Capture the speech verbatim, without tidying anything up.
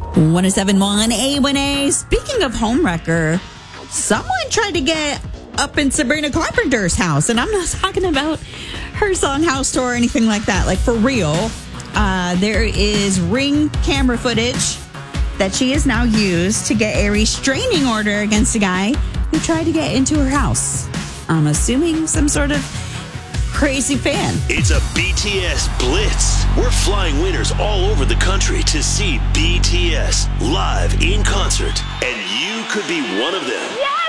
one oh seven point one A one A. Speaking of homewrecker, someone tried to get up in Sabrina Carpenter's house. And I'm not talking about her song House Tour or anything like that. Like, for real. Uh, there is Ring camera footage that she has now used to get a restraining order against a guy who tried to get into her house. I'm assuming some sort of crazy fan. It's a B T S Blitz. We're flying winners all over the country to see B T S live in concert, and you could be one of them. Yeah!